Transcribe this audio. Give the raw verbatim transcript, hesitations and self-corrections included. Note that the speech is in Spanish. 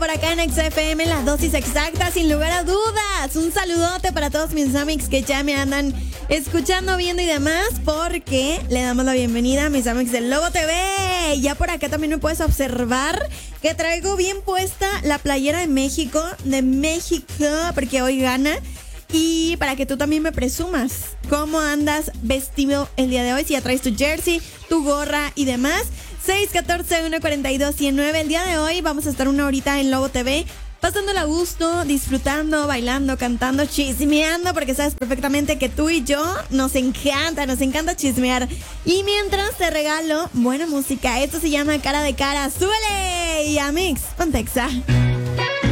por acá en X F M, la dosis exacta, sin lugar a dudas. Un saludote para todos mis amigos que ya me andan escuchando, viendo y demás, porque le damos la bienvenida a mis amigos del Lobo T V. Ya por acá también me puedes observar que traigo bien puesta la playera de México, de México, porque hoy gana. Y para que tú también me presumas cómo andas vestido el día de hoy, si ya traes tu jersey, tu gorra y demás. seis uno cuatro, uno cuatro dos, uno cero nueve. El día de hoy vamos a estar una horita en Lobo T V, pasándola a gusto, disfrutando, bailando, cantando, chismeando, porque sabes perfectamente que tú y yo nos encanta, nos encanta chismear. Y mientras te regalo buena música, esto se llama Cara de Cara. ¡Súbele! Y a Mix, ponte Exa.